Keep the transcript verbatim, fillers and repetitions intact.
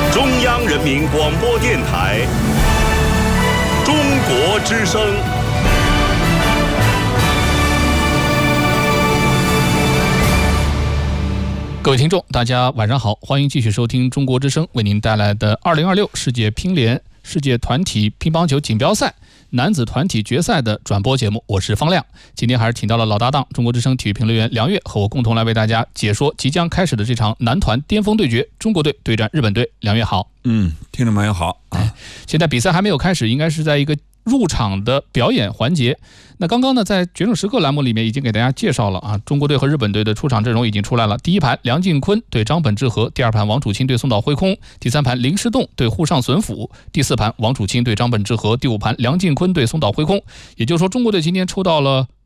中央人民广播电台中国之声。 各位听众，大家晚上好，欢迎继续收听中国之声为您带来的二零二六世界乒联世界团体乒乓球锦标赛男子团体决赛的转播节目，我是方亮。今天还是请到了老搭档中国之声体育评论员梁月，和我共同来为大家解说即将开始的这场男团巅峰对决，中国队对战日本队。梁月好。 嗯，听众朋友好啊。 现在比赛还没有开始，应该是在一个入场的表演环节。那刚刚呢，在决胜时刻栏目里面已经给大家介绍了啊，中国队和日本队的出场阵容已经出来了。第一盘梁靖昆对张本智和，第二盘王楚钦对松岛辉空，第三盘林诗栋对沪上隼辅，第四盘王楚钦对张本智和，第五盘梁靖昆对松岛辉空。也就是说，中国队今天抽到了